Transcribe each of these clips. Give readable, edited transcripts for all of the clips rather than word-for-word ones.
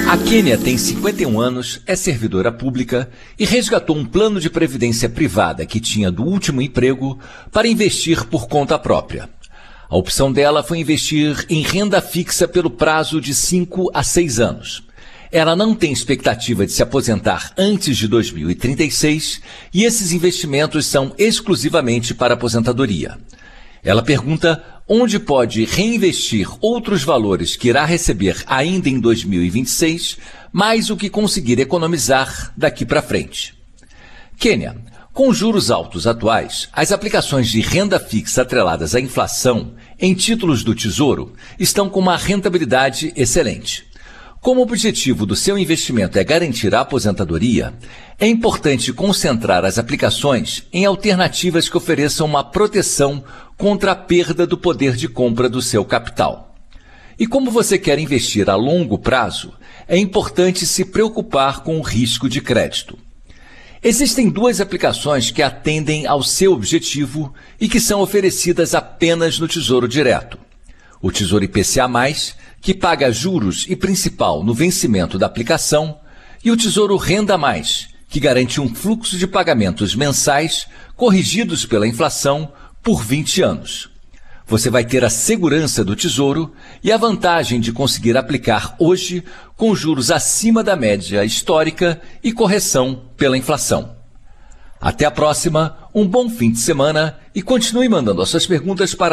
A Kênia tem 51 anos, é servidora pública e resgatou um plano de previdência privada que tinha do último emprego para investir por conta própria. A opção dela foi investir em renda fixa pelo prazo de 5 a 6 anos. Ela não tem expectativa de se aposentar antes de 2036 e esses investimentos são exclusivamente para aposentadoria. Ela pergunta onde pode reinvestir outros valores que irá receber ainda em 2026, mais o que conseguir economizar daqui para frente. Quênia, com juros altos atuais, as aplicações de renda fixa atreladas à inflação em títulos do Tesouro estão com uma rentabilidade excelente. Como o objetivo do seu investimento é garantir a aposentadoria, é importante concentrar as aplicações em alternativas que ofereçam uma proteção contra a perda do poder de compra do seu capital. E como você quer investir a longo prazo, é importante se preocupar com o risco de crédito. Existem duas aplicações que atendem ao seu objetivo e que são oferecidas apenas no Tesouro Direto. O Tesouro IPCA+, que paga juros e principal no vencimento da aplicação, e o Tesouro Renda+, que garante um fluxo de pagamentos mensais corrigidos pela inflação por 20 anos. Você vai ter a segurança do Tesouro e a vantagem de conseguir aplicar hoje com juros acima da média histórica e correção pela inflação. Até a próxima, um bom fim de semana e continue mandando as suas perguntas para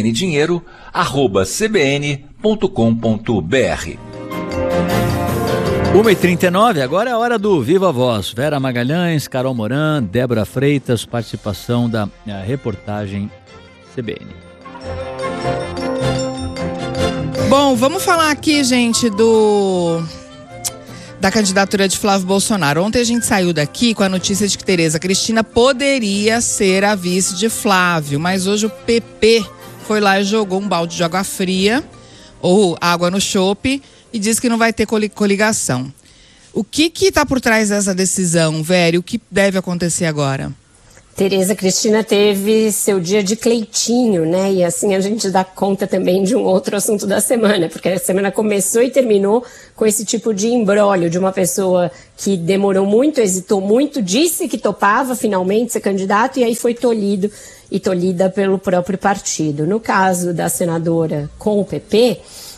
cbndinheiro@cbn.com.br. 1h39, agora é a hora do Viva Voz. Vera Magalhães, Carol Moran, Débora Freitas, participação da reportagem CBN. Bom, vamos falar aqui, gente, da candidatura de Flávio Bolsonaro. Ontem a gente saiu daqui com a notícia de que Tereza Cristina poderia ser a vice de Flávio, mas hoje o PP foi lá e jogou um balde de água fria, ou água no chope, e disse que não vai ter coligação. O que está por trás dessa decisão, Vério? O que deve acontecer agora? Tereza Cristina teve seu dia de Cleitinho, né? E assim a gente dá conta também de um outro assunto da semana, porque a semana começou e terminou com esse tipo de imbróglio de uma pessoa que demorou muito, hesitou muito, disse que topava finalmente ser candidato e aí foi tolhida pelo próprio partido. No caso da senadora com o PP,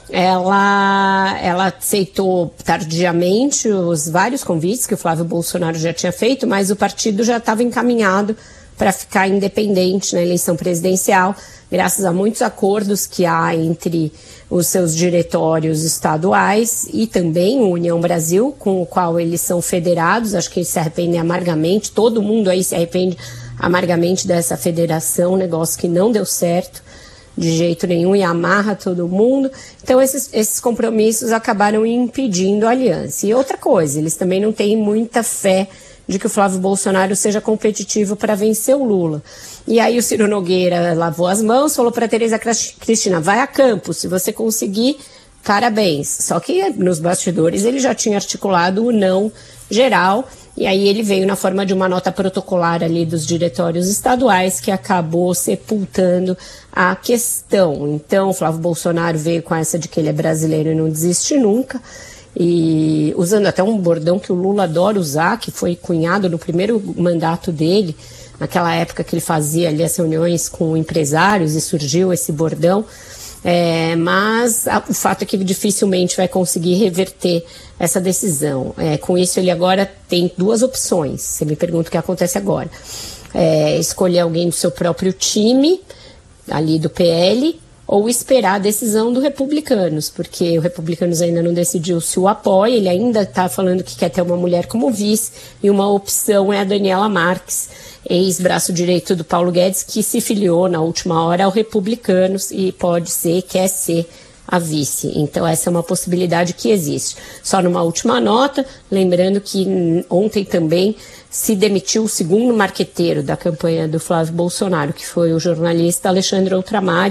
ela aceitou tardiamente os vários convites que o Flávio Bolsonaro já tinha feito, mas o partido já estava encaminhado para ficar independente na eleição presidencial, graças a muitos acordos que há entre os seus diretórios estaduais e também o União Brasil, com o qual eles são federados. Acho que eles se arrependem amargamente, todo mundo aí se arrepende amargamente dessa federação, negócio que não deu certo de jeito nenhum e amarra todo mundo. Então esses compromissos acabaram impedindo a aliança. E outra coisa, eles também não têm muita fé de que o Flávio Bolsonaro seja competitivo para vencer o Lula. E aí o Ciro Nogueira lavou as mãos, falou para Tereza Cristina, vai a campo, se você conseguir, parabéns. Só que nos bastidores ele já tinha articulado o não geral, e aí ele veio na forma de uma nota protocolar ali dos diretórios estaduais que acabou sepultando a questão. Então o Flávio Bolsonaro veio com essa de que ele é brasileiro e não desiste nunca, e usando até um bordão que o Lula adora usar, que foi cunhado no primeiro mandato dele, naquela época que ele fazia ali as reuniões com empresários e surgiu esse bordão. Mas o fato é que ele dificilmente vai conseguir reverter essa decisão. Com isso, ele agora tem duas opções. Você me pergunta o que acontece agora. Escolher alguém do seu próprio time, ali do PL, ou esperar a decisão do Republicanos, porque o Republicanos ainda não decidiu se o apoia, ele ainda está falando que quer ter uma mulher como vice, e uma opção é a Daniela Marques, ex-braço direito do Paulo Guedes, que se filiou na última hora ao Republicanos e quer ser a vice. Então essa é uma possibilidade que existe. Só numa última nota, lembrando que ontem também se demitiu o segundo marqueteiro da campanha do Flávio Bolsonaro, que foi o jornalista Alexandre Outramari.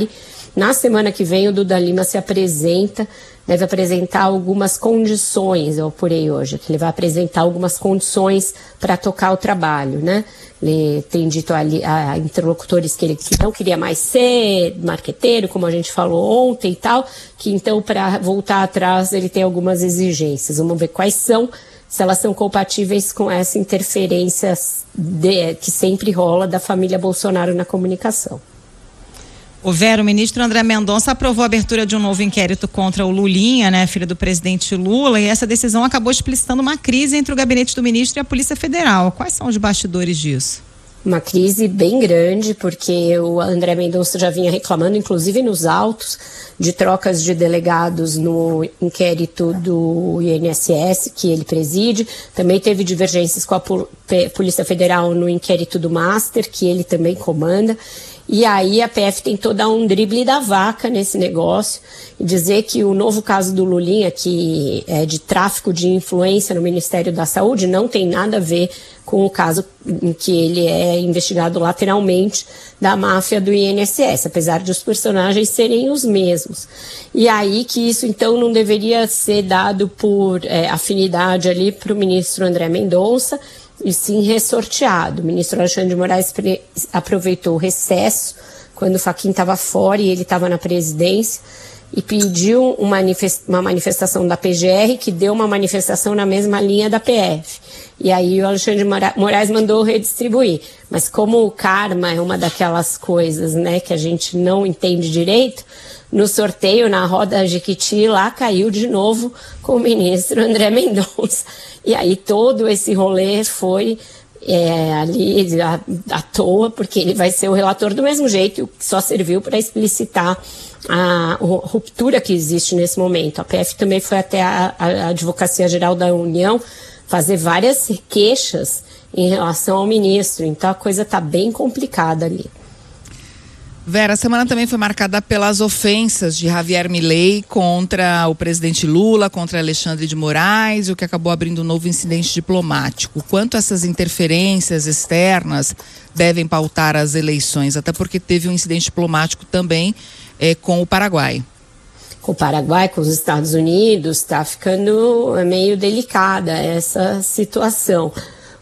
Na semana que vem, o Duda Lima deve apresentar algumas condições, eu apurei hoje, que ele vai apresentar algumas condições para tocar o trabalho, né? Ele tem dito a interlocutores que não queria mais ser marqueteiro, como a gente falou ontem e tal, que então para voltar atrás ele tem algumas exigências. Vamos ver quais são, se elas são compatíveis com essa interferência que sempre rola da família Bolsonaro na comunicação. O ministro André Mendonça aprovou a abertura de um novo inquérito contra o Lulinha, né, filho do presidente Lula, e essa decisão acabou explicitando uma crise entre o gabinete do ministro e a Polícia Federal. Quais são os bastidores disso? Uma crise bem grande, porque o André Mendonça já vinha reclamando, inclusive nos autos, de trocas de delegados no inquérito do INSS, que ele preside. Também teve divergências com a Polícia Federal no inquérito do Master, que ele também comanda. E aí a PF tentou dar um drible da vaca nesse negócio e dizer que o novo caso do Lulinha, que é de tráfico de influência no Ministério da Saúde, não tem nada a ver com o caso em que ele é investigado lateralmente da máfia do INSS, apesar de os personagens serem os mesmos. E aí que isso então não deveria ser dado por afinidade ali para o ministro André Mendonça, e sim ressorteado. O ministro Alexandre de Moraes aproveitou o recesso, quando o Fachin estava fora e ele estava na presidência, e pediu uma manifestação da PGR, que deu uma manifestação na mesma linha da PF. E aí o Alexandre de Moraes mandou redistribuir. Mas como o karma é uma daquelas coisas, né, que a gente não entende direito, no sorteio, na roda Jequiti, lá caiu de novo com o ministro André Mendonça. E aí todo esse rolê foi ali à toa, porque ele vai ser o relator do mesmo jeito, que só serviu para explicitar a ruptura que existe nesse momento. A PF também foi até a Advocacia Geral da União fazer várias queixas em relação ao ministro. Então a coisa está bem complicada ali. Vera, a semana também foi marcada pelas ofensas de Javier Milei contra o presidente Lula, contra Alexandre de Moraes, o que acabou abrindo um novo incidente diplomático. Quanto essas interferências externas devem pautar as eleições? Até porque teve um incidente diplomático também com o Paraguai. Com o Paraguai, com os Estados Unidos, está ficando meio delicada essa situação.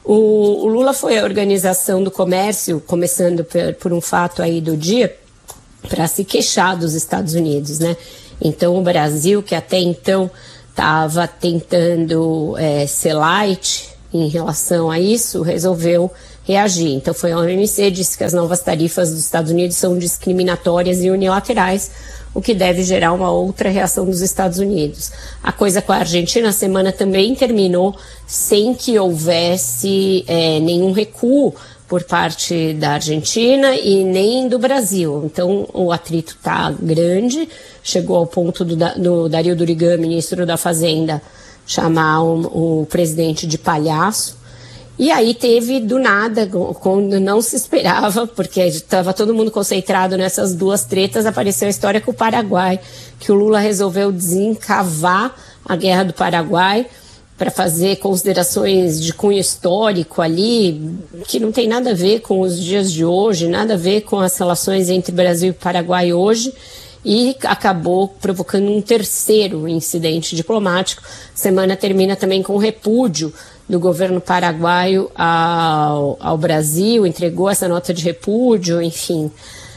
O Lula foi à Organização do Comércio, começando por um fato aí do dia, para se queixar dos Estados Unidos, né? Então o Brasil, que até então estava tentando ser light em relação a isso, resolveu reagir. Então foi a OMC, disse que as novas tarifas dos Estados Unidos são discriminatórias e unilaterais, o que deve gerar uma outra reação dos Estados Unidos. A coisa com a Argentina, a semana também terminou sem que houvesse nenhum recuo por parte da Argentina e nem do Brasil. Então o atrito está grande, chegou ao ponto do Dario Durigan, ministro da Fazenda, chamar o presidente de palhaço. E aí teve, do nada, quando não se esperava, porque estava todo mundo concentrado nessas duas tretas, apareceu a história com o Paraguai, que o Lula resolveu desencavar a Guerra do Paraguai para fazer considerações de cunho histórico ali, que não tem nada a ver com os dias de hoje, nada a ver com as relações entre Brasil e Paraguai hoje, e acabou provocando um terceiro incidente diplomático. A semana termina também com o repúdio do governo paraguaio ao Brasil, entregou essa nota de repúdio, enfim.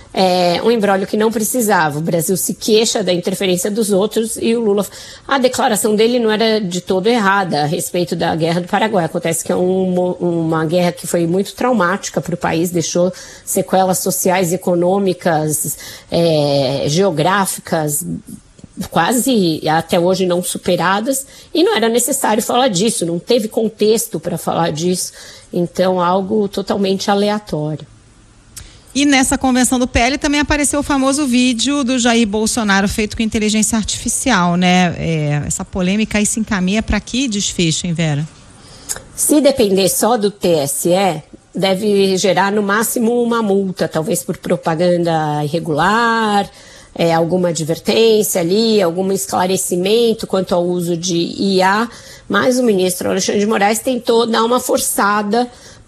Um imbróglio que não precisava. O Brasil se queixa da interferência dos outros e o Lula... A declaração dele não era de todo errada a respeito da Guerra do Paraguai. Acontece que é uma guerra que foi muito traumática para o país, deixou sequelas sociais, econômicas, geográficas, quase até hoje não superadas, e não era necessário falar disso, não teve contexto para falar disso, então algo totalmente aleatório. E nessa convenção do PL também apareceu o famoso vídeo do Jair Bolsonaro feito com inteligência artificial, né? Essa polêmica aí se encaminha para que desfecho, hein, Vera? Se depender só do TSE, deve gerar no máximo uma multa, talvez por propaganda irregular, alguma advertência ali, algum esclarecimento quanto ao uso de IA, mas o ministro Alexandre de Moraes tentou dar uma forçada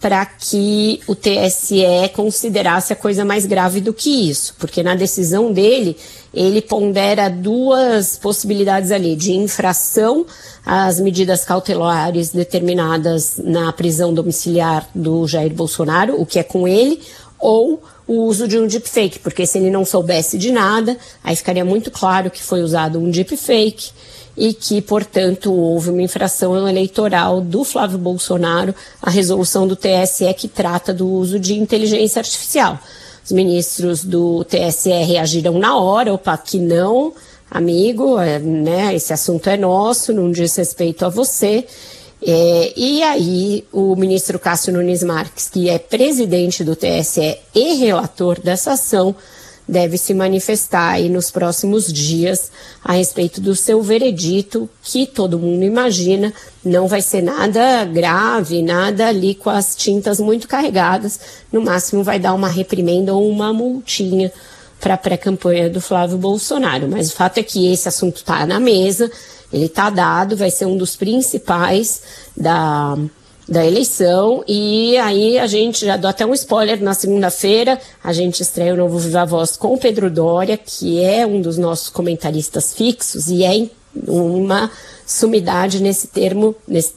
para que o TSE considerasse a coisa mais grave do que isso, porque na decisão dele, ele pondera duas possibilidades ali, de infração às medidas cautelares determinadas na prisão domiciliar do Jair Bolsonaro, o que é com ele, ou o uso de um deepfake, porque se ele não soubesse de nada, aí ficaria muito claro que foi usado um deepfake e que, portanto, houve uma infração eleitoral do Flávio Bolsonaro à resolução do TSE que trata do uso de inteligência artificial. Os ministros do TSE reagiram na hora, opa, que não, amigo, né, esse assunto é nosso, não diz respeito a você. E aí o ministro Cássio Nunes Marques, que é presidente do TSE e relator dessa ação, deve se manifestar aí nos próximos dias a respeito do seu veredito, que todo mundo imagina não vai ser nada grave, nada ali com as tintas muito carregadas, no máximo vai dar uma reprimenda ou uma multinha para a pré-campanha do Flávio Bolsonaro. Mas o fato é que esse assunto está na mesa, ele está dado, vai ser um dos principais da eleição, e aí a gente já deu até um spoiler, na segunda-feira a gente estreia o novo Viva Voz com o Pedro Doria, que é um dos nossos comentaristas fixos e é uma sumidade nesse tema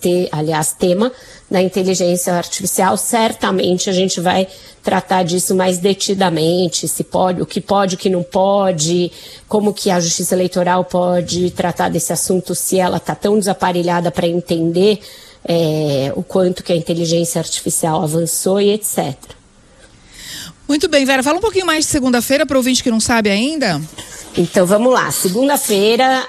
da inteligência artificial. Certamente a gente vai tratar disso mais detidamente, se pode, o que não pode, como que a Justiça Eleitoral pode tratar desse assunto, se ela está tão desaparelhada para entender o quanto que a inteligência artificial avançou e etc. Muito bem, Vera, fala um pouquinho mais de segunda-feira para o ouvinte que não sabe ainda. Então vamos lá, segunda-feira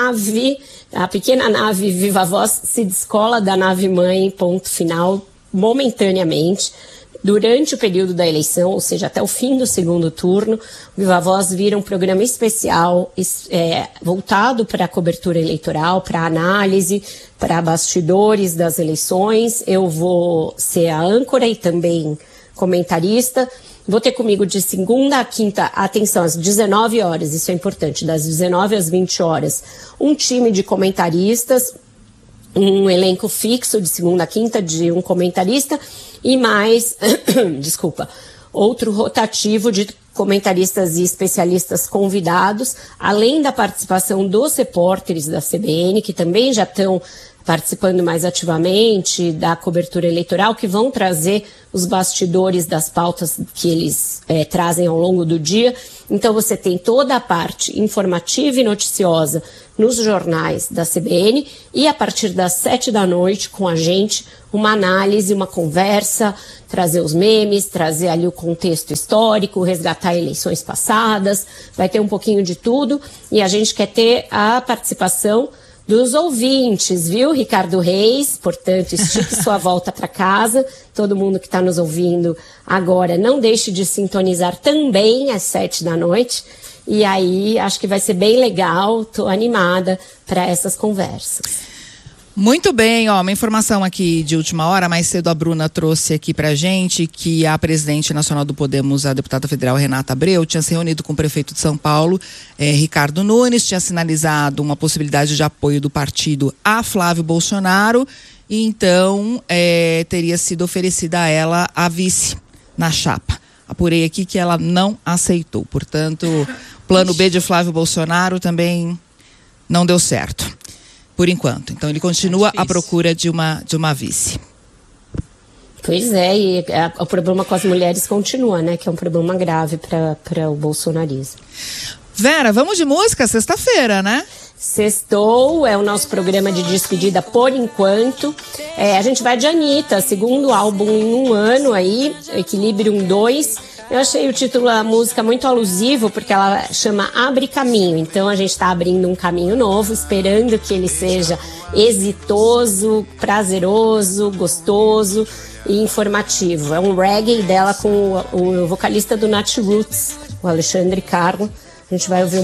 a pequena nave Viva Voz se descola da nave mãe, ponto final, momentaneamente. Durante o período da eleição, ou seja, até o fim do segundo turno, o Viva Voz vira um programa especial voltado para a cobertura eleitoral, para análise, para bastidores das eleições. Eu vou ser a âncora e também comentarista. Vou ter comigo de segunda a quinta, atenção, às 19 horas, isso é importante, das 19 às 20 horas, um time de comentaristas, um elenco fixo de segunda a quinta de um comentarista e mais, outro rotativo de comentaristas e especialistas convidados, além da participação dos repórteres da CBN, que também já estão participando mais ativamente da cobertura eleitoral, que vão trazer os bastidores das pautas que eles trazem ao longo do dia. Então você tem toda a parte informativa e noticiosa nos jornais da CBN e a partir das 7 da noite com a gente uma análise, uma conversa, trazer os memes, trazer ali o contexto histórico, resgatar eleições passadas, vai ter um pouquinho de tudo e a gente quer ter a participação dos ouvintes, viu, Ricardo Reis? Portanto, estique sua volta para casa. Todo mundo que está nos ouvindo agora, não deixe de sintonizar também às 7 da noite. E aí, acho que vai ser bem legal. Estou animada para essas conversas. Muito bem, uma informação aqui de última hora, mais cedo a Bruna trouxe aqui pra gente que a presidente nacional do Podemos, a deputada federal Renata Abreu, tinha se reunido com o prefeito de São Paulo, Ricardo Nunes, tinha sinalizado uma possibilidade de apoio do partido a Flávio Bolsonaro e então teria sido oferecida a ela a vice na chapa. Apurei aqui que ela não aceitou, portanto, plano B de Flávio Bolsonaro também não deu certo. Por enquanto. Então ele continua à procura de uma vice. Pois é, e o problema com as mulheres continua, né? Que é um problema grave para o bolsonarismo. Vera, vamos de música? Sexta-feira, né? Sextou, é o nosso programa de despedida por enquanto. A gente vai de Anitta, segundo álbum em um ano aí, Equilibrium 2. Eu achei o título da música muito alusivo, porque ela chama Abre Caminho. Então a gente está abrindo um caminho novo, esperando que ele seja exitoso, prazeroso, gostoso e informativo. É um reggae dela com o vocalista do Nat Roots, o Alexandre Carlo. A gente vai ouvir